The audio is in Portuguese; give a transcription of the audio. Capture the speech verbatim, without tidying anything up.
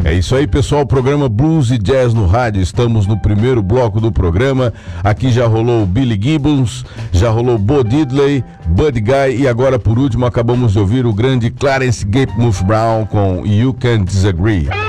É isso aí, pessoal, programa Blues e Jazz no rádio, estamos no primeiro bloco do programa. Aqui já rolou Billy Gibbons, já rolou Bo Diddley, Buddy Guy e agora por último acabamos de ouvir o grande Clarence Gatemuth Brown com You Can't Disagree.